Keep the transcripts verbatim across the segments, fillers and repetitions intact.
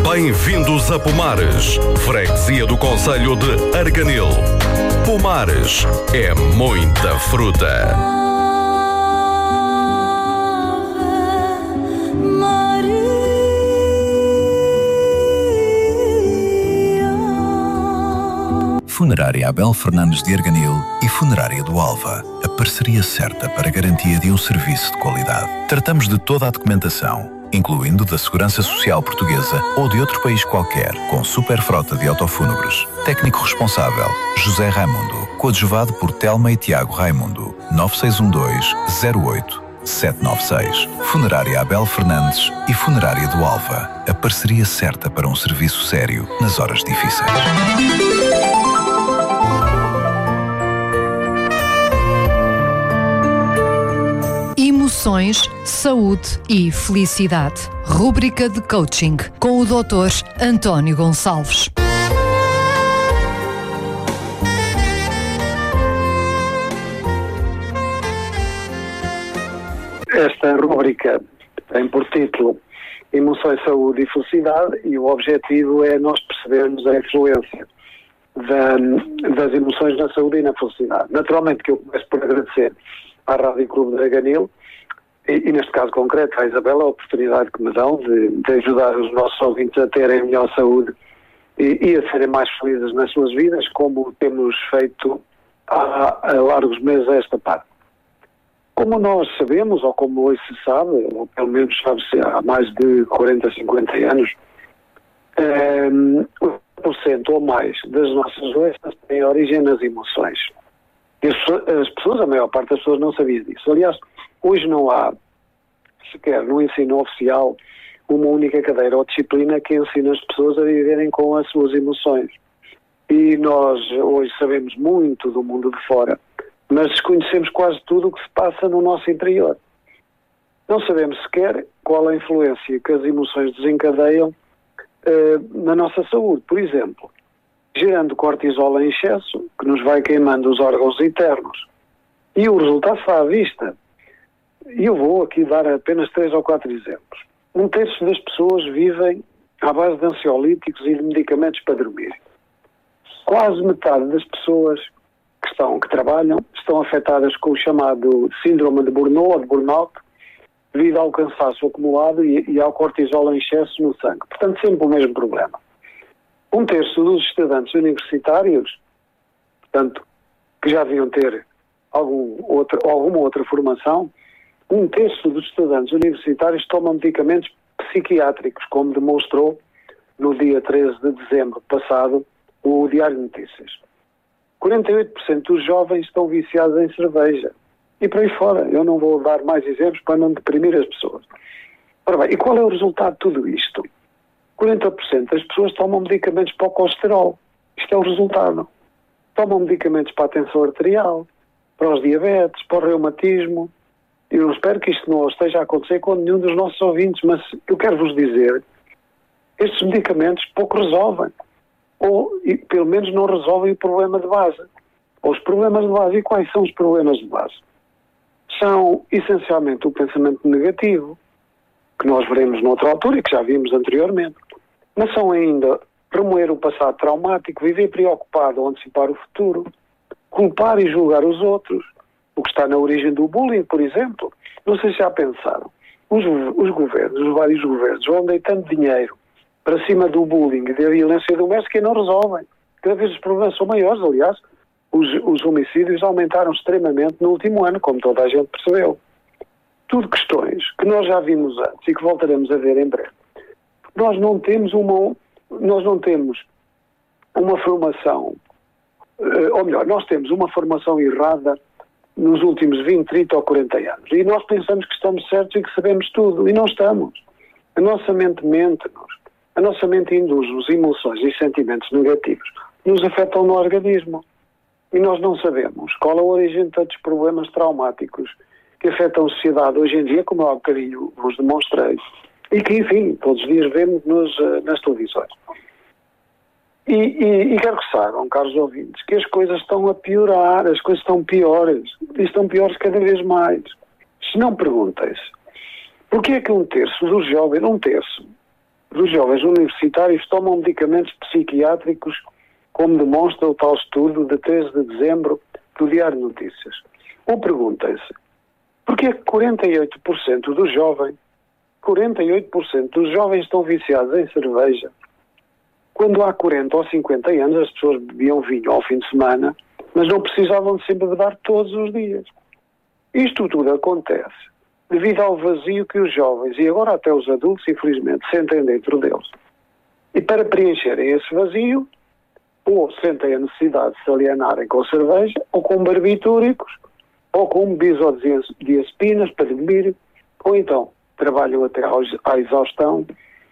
Bem-vindos a Pomares, freguesia do concelho de Arganil. Pomares é muita fruta. Funerária Abel Fernandes de Arganil e Funerária do Alva. A parceria certa para a garantia de um serviço de qualidade. Tratamos de toda a documentação, incluindo da Segurança Social Portuguesa ou de outro país qualquer, com super frota de autofúnebres. Técnico responsável, José Raimundo. Coadjuvado por Telma e Tiago Raimundo. nove seis um dois, zero oito, sete nove seis. Funerária Abel Fernandes e Funerária do Alva. A parceria certa para um serviço sério nas horas difíceis. Emoções, saúde e felicidade. Rúbrica de coaching com o doutor António Gonçalves. Esta rúbrica tem por título Emoções, Saúde e Felicidade, e o objetivo é nós percebermos a influência da, das emoções na saúde e na felicidade. Naturalmente que eu começo por agradecer à Rádio Clube de Arganil e, e neste caso concreto à Isabela a oportunidade que me dão de, de ajudar os nossos ouvintes a terem melhor saúde e, e a serem mais felizes nas suas vidas, como temos feito há, há largos meses a esta parte. Como nós sabemos, ou como hoje se sabe, ou pelo menos sabe-se há mais de quarenta, cinquenta anos, um, oitenta por cento ou mais das nossas doenças têm origem nas emoções. E as, as pessoas, a maior parte das pessoas não sabia disso. Aliás, hoje não há sequer no ensino oficial uma única cadeira ou disciplina que ensina as pessoas a viverem com as suas emoções. E nós hoje sabemos muito do mundo de fora, mas desconhecemos quase tudo o que se passa no nosso interior. Não sabemos sequer qual a influência que as emoções desencadeiam uh, na nossa saúde. Por exemplo, gerando cortisol em excesso, que nos vai queimando os órgãos internos. E o resultado está à vista. E eu vou aqui dar apenas três ou quatro exemplos. Um terço das pessoas vivem à base de ansiolíticos e de medicamentos para dormir. Quase metade das pessoas que, estão, que trabalham estão afetadas com o chamado síndrome de burnout ou de burnout, devido ao cansaço acumulado e, e ao cortisol em excesso no sangue. Portanto, sempre o mesmo problema. Um terço dos estudantes universitários, portanto, que já deviam ter algum outro, alguma outra formação, um terço dos estudantes universitários tomam medicamentos psiquiátricos, como demonstrou no dia treze de dezembro passado o Diário de Notícias. quarenta e oito por cento dos jovens estão viciados em cerveja. E por aí fora, eu não vou dar mais exemplos para não deprimir as pessoas. Ora bem, e qual é o resultado de tudo isto? quarenta por cento das pessoas tomam medicamentos para o colesterol. Isto é o resultado. Tomam medicamentos para a tensão arterial, para os diabetes, para o reumatismo. Eu espero que isto não esteja a acontecer com nenhum dos nossos ouvintes, mas eu quero vos dizer, estes medicamentos pouco resolvem. Ou, e, pelo menos, não resolvem o problema de base. Ou os problemas de base. E quais são os problemas de base? São, essencialmente, o pensamento negativo, que nós veremos noutra altura e que já vimos anteriormente. Mas são ainda remoer o passado traumático, viver preocupado ou antecipar o futuro, culpar e julgar os outros, o que está na origem do bullying, por exemplo. Não sei se já pensaram. Os, os governos, os vários governos, vão deitando dinheiro para cima do bullying e da violência doméstica e não resolvem. Cada vez os problemas são maiores, aliás. Os, os homicídios aumentaram extremamente no último ano, como toda a gente percebeu. Tudo questões que nós já vimos antes e que voltaremos a ver em breve. Nós não temos uma, nós não temos uma formação, ou melhor, nós temos uma formação errada nos últimos vinte, trinta ou quarenta anos. E nós pensamos que estamos certos e que sabemos tudo, e não estamos. A nossa mente mente-nos. A nossa mente induz-nos emoções e sentimentos negativos que nos afetam no organismo. E nós não sabemos qual a origem de tantos problemas traumáticos que afetam a sociedade hoje em dia, como eu há bocadinho vos demonstrei, e que, enfim, todos os dias vemos nos, nas televisões. E, e, e quero que saibam, caros ouvintes, que as coisas estão a piorar, as coisas estão piores, e estão piores cada vez mais. Se não, perguntem-se, porquê é que um terço dos jovens, um terço, dos jovens universitários tomam medicamentos psiquiátricos, como demonstra o tal estudo de treze de dezembro do Diário de Notícias. Ou perguntem-se, porquê é que quarenta e oito por cento dos jovens, quarenta e oito por cento dos jovens estão viciados em cerveja, quando há quarenta ou cinquenta anos as pessoas bebiam vinho ao fim de semana, mas não precisavam de se embebedar todos os dias. Isto tudo acontece devido ao vazio que os jovens, e agora até os adultos, infelizmente, sentem dentro deles. E para preencherem esse vazio, ou sentem a necessidade de se alienarem com cerveja, ou com barbitúricos, ou com benzodiazepinas para dormir, ou então trabalham até à exaustão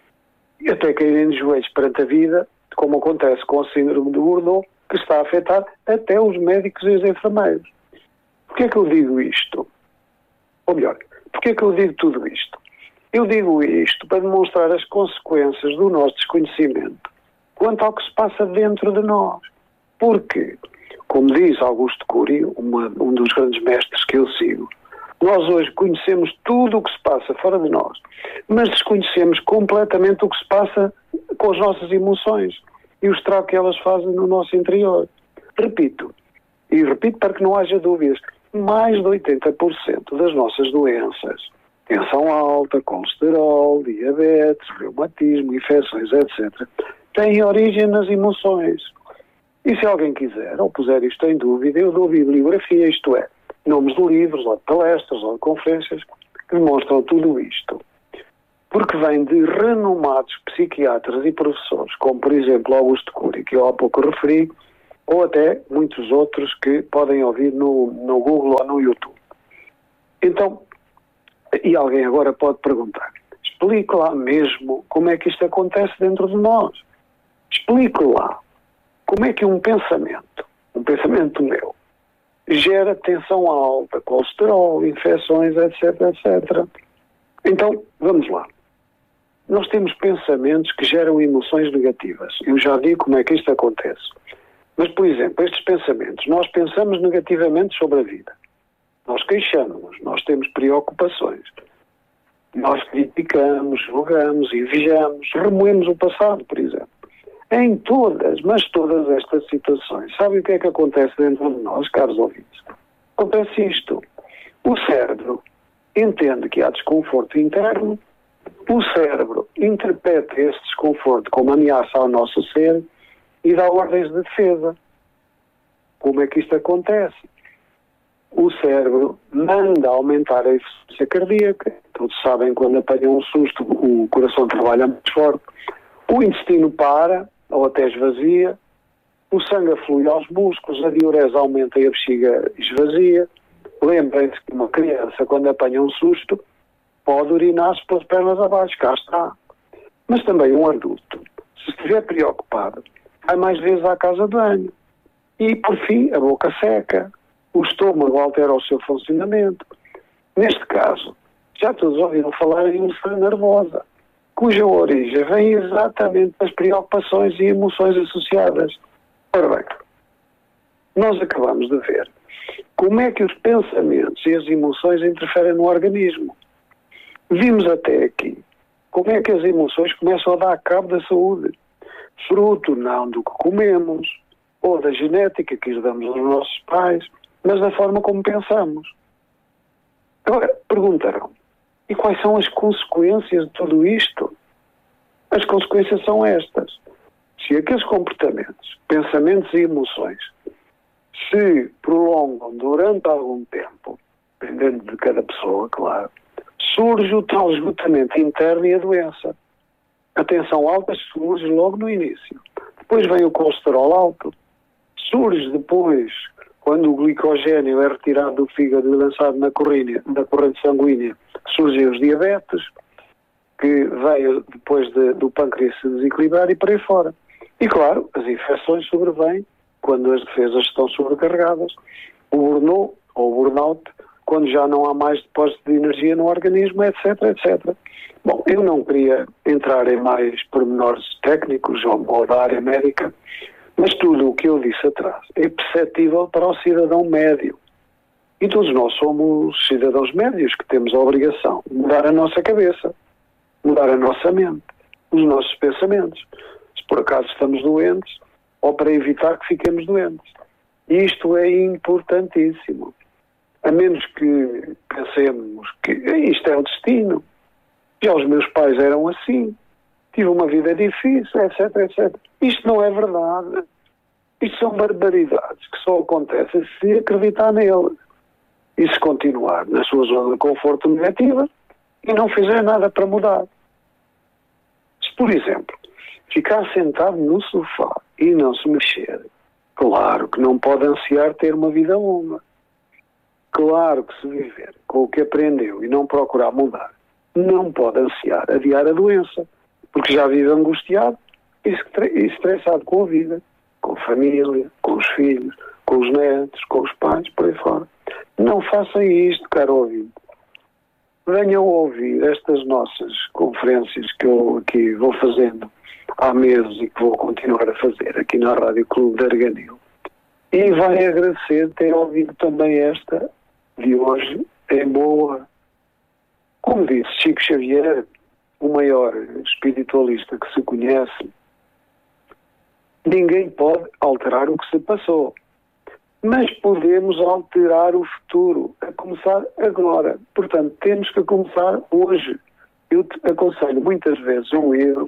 e até caírem de joelhos perante a vida, como acontece com a síndrome de Burnout, que está a afetar até os médicos e os enfermeiros. Porquê é que eu digo isto? Ou melhor, porquê é que eu digo tudo isto? Eu digo isto para demonstrar as consequências do nosso desconhecimento quanto ao que se passa dentro de nós. Porque, como diz Augusto Cury, uma, um dos grandes mestres que eu sigo, nós hoje conhecemos tudo o que se passa fora de nós, mas desconhecemos completamente o que se passa com as nossas emoções e o estrago que elas fazem no nosso interior. Repito, e repito para que não haja dúvidas, mais de oitenta por cento das nossas doenças, tensão alta, colesterol, diabetes, reumatismo, infecções, etcétera, têm origem nas emoções. E se alguém quiser ou puser isto em dúvida, eu dou bibliografia, isto é, nomes de livros, ou de palestras, ou de conferências, que demonstram tudo isto. Porque vem de renomados psiquiatras e professores, como por exemplo Augusto Cury, que eu há pouco referi, ou até muitos outros que podem ouvir no, no Google ou no YouTube. Então, e alguém agora pode perguntar, explique lá mesmo como é que isto acontece dentro de nós. Explique lá como é que um pensamento, um pensamento meu, gera tensão alta, colesterol, infecções, etc, etcétera. Então, vamos lá. Nós temos pensamentos que geram emoções negativas. Eu já digo como é que isto acontece. Mas, por exemplo, estes pensamentos, nós pensamos negativamente sobre a vida. Nós queixamos-nos, nós temos preocupações. Nós criticamos, julgamos, invejamos, remoemos o passado, por exemplo. Em todas, mas todas estas situações, sabe o que é que acontece dentro de nós, caros ouvintes? Acontece isto. O cérebro entende que há desconforto interno, o cérebro interpreta esse desconforto como ameaça ao nosso ser e dá ordens de defesa. Como é que isto acontece? O cérebro manda aumentar a eficiência cardíaca. Todos sabem, quando apanham um susto, o coração trabalha mais forte. O intestino para, ou até esvazia. O sangue aflui aos músculos, a diurese aumenta e a bexiga esvazia. Lembrem-se que uma criança, quando apanha um susto, pode urinar-se pelas pernas abaixo, cá está. Mas também um adulto, se estiver preocupado, vai mais vezes à casa de banho. E, por fim, a boca seca. O estômago altera o seu funcionamento. Neste caso, já todos ouviram falar em úlcera nervosa, cuja origem vem exatamente das preocupações e emoções associadas. Ora bem, nós acabamos de ver como é que os pensamentos e as emoções interferem no organismo. Vimos até aqui como é que as emoções começam a dar cabo da saúde, fruto não do que comemos, ou da genética que herdamos aos nossos pais, mas da forma como pensamos. Agora, perguntarão, e quais são as consequências de tudo isto? As consequências são estas. Se aqueles comportamentos, pensamentos e emoções se prolongam durante algum tempo, dependendo de cada pessoa, claro, surge o tal esgotamento interno e a doença. A tensão alta surge logo no início. Depois vem o colesterol alto. Surge depois, quando o glicogênio é retirado do fígado e lançado na corrente, na corrente sanguínea, surgem os diabetes, que veio depois de, do pâncreas se desequilibrar e por aí fora. E claro, as infecções sobrevêm quando as defesas estão sobrecarregadas. O burnout, ou burnout, quando já não há mais depósito de energia no organismo, etc, etcétera. Bom, eu não queria entrar em mais pormenores técnicos ou, ou da área médica, mas tudo o que eu disse atrás é perceptível para o cidadão médio. E todos nós somos cidadãos médios que temos a obrigação de mudar a nossa cabeça, mudar a nossa mente. os nossos pensamentos. Se por acaso estamos doentes, ou para evitar que fiquemos doentes. Isto é importantíssimo. A menos que pensemos que isto é o destino. Já os meus pais eram assim. Tive uma vida difícil, etc, etcétera. Isto não é verdade. Isto são barbaridades que só acontecem se acreditar nelas. E se continuar na sua zona de conforto negativa e não fizer nada para mudar. Se, por exemplo, ficar sentado no sofá e não se mexer, claro que não pode ansiar ter uma vida longa. Claro que se viver com o que aprendeu e não procurar mudar, não pode ansiar adiar a doença, porque já vive angustiado e estressado com a vida, com a família, com os filhos, com os netos, com os pais, por aí fora. Não faça isto, caro ouvinte. Venham ouvir estas nossas conferências que eu aqui vou fazendo há meses e que vou continuar a fazer aqui na Rádio Clube de Arganil. E vai agradecer ter ouvido também esta de hoje em boa. Como disse Chico Xavier, o maior espiritualista que se conhece, ninguém pode alterar o que se passou. Mas podemos alterar o futuro, a começar agora. Portanto, temos que começar hoje. Eu te aconselho muitas vezes um livro,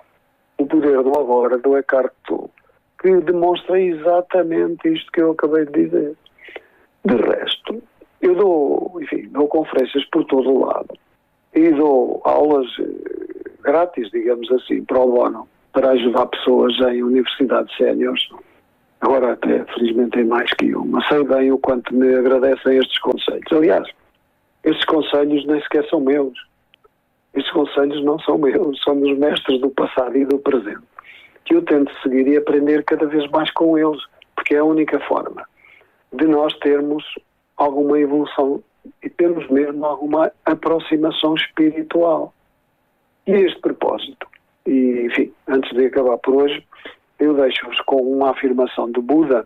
O Poder do Agora, do Eckhart Tolle, que demonstra exatamente isto que eu acabei de dizer. De resto, eu dou, enfim, dou conferências por todo o lado e dou aulas grátis, digamos assim, pro bono, para ajudar pessoas em universidades séniores. Agora até, felizmente, tem mais que uma. Sei bem o quanto me agradecem estes conselhos. Aliás, estes conselhos nem sequer são meus. Estes conselhos não são meus, são dos mestres do passado e do presente, que eu tento seguir e aprender cada vez mais com eles, porque é a única forma de nós termos alguma evolução e termos mesmo alguma aproximação espiritual. E a este propósito, e enfim, antes de acabar por hoje, eu deixo-vos com uma afirmação de Buda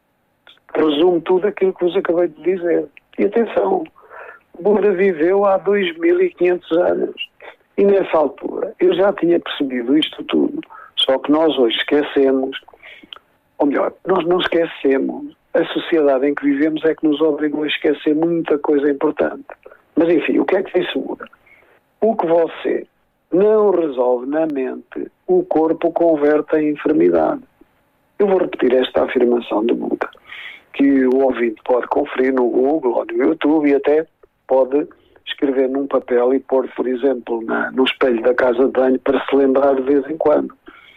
que resume tudo aquilo que vos acabei de dizer. E atenção, Buda viveu há dois mil e quinhentos anos e nessa altura eu já tinha percebido isto tudo, só que nós hoje esquecemos, ou melhor, nós não esquecemos, a sociedade em que vivemos é que nos obrigou a esquecer muita coisa importante. Mas enfim, o que é que isso muda? O que você não resolve na mente, o corpo converte em enfermidade. Eu vou repetir esta afirmação de Buda, que o ouvinte pode conferir no Google ou no YouTube e até pode escrever num papel e pôr, por exemplo, na, no espelho da casa de banho para se lembrar de vez em quando.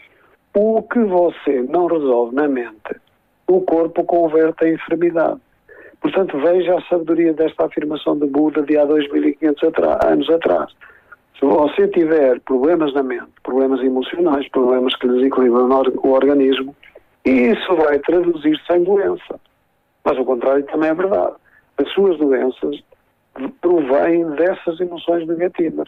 O que você não resolve na mente, o corpo converte em enfermidade. Portanto, veja a sabedoria desta afirmação de Buda de há dois mil e quinhentos anos atrás. Se você tiver problemas na mente, problemas emocionais, problemas que desequilibram o organismo, isso vai traduzir-se em doença. Mas o contrário também é verdade. As suas doenças provém dessas emoções negativas.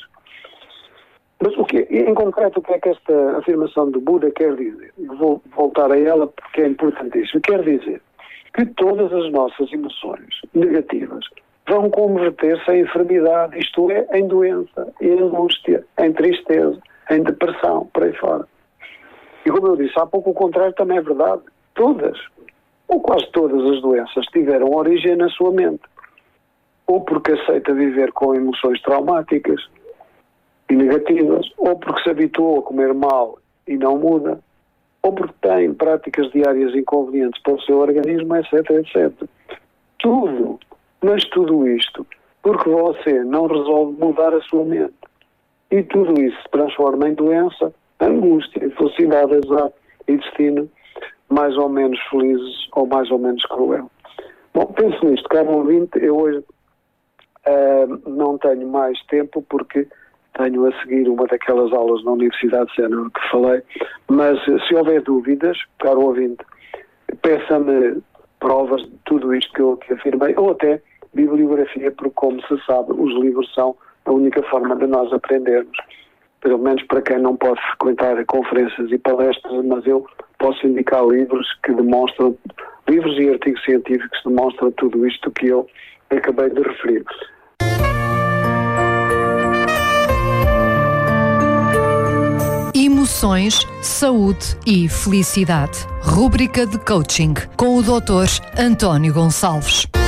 Mas o que, em concreto, o que é que esta afirmação de Buda quer dizer? Eu vou voltar a ela porque é importantíssimo. Quer dizer que todas as nossas emoções negativas vão converter-se em enfermidade, isto é, em doença, em angústia, em tristeza, em depressão, por aí fora. E como eu disse há pouco, o contrário também é verdade. Todas, ou quase todas as doenças tiveram origem na sua mente. Ou porque aceita viver com emoções traumáticas e negativas, ou porque se habituou a comer mal e não muda, ou porque tem práticas diárias inconvenientes para o seu organismo, etc, etcétera. Tudo, mas tudo isto, porque você não resolve mudar a sua mente. E tudo isso se transforma em doença, angústia, infelicidade, azar e destino mais ou menos felizes ou mais ou menos cruel. Bom, penso nisto, caro ouvinte, eu hoje uh, não tenho mais tempo porque tenho a seguir uma daquelas aulas na Universidade Sénior que falei, mas se houver dúvidas, caro ouvinte, peça-me provas de tudo isto que eu que afirmei, ou até bibliografia, porque como se sabe, os livros são a única forma de nós aprendermos, pelo menos para quem não pode frequentar conferências e palestras, mas eu posso indicar livros que demonstram, livros e artigos científicos que demonstram tudo isto que eu acabei de referir. emoções, saúde e felicidade. Rúbrica de coaching com o doutor António Gonçalves.